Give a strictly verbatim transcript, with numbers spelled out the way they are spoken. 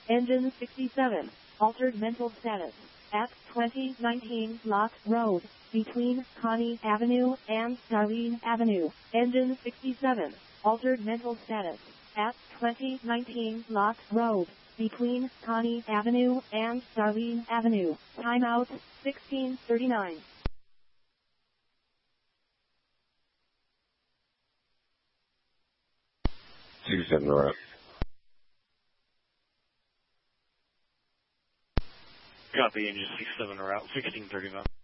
Engine sixty-seven, altered mental status. At twenty nineteen Lock Road, between Connie Avenue and Darlene Avenue. Engine sixty-seven, altered mental status. At twenty nineteen Lock Road, between Connie Avenue and Darlene Avenue. Timeout, sixteen thirty-nine. sixty-seven route. Copy, engine sixty-seven route, sixteen thirty-nine.